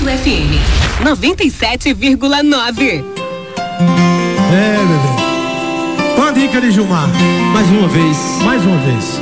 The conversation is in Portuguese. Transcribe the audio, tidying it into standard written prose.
FM 97,9. É, bebê. Com a dica de Gilmar. Mais uma vez. Mais uma vez.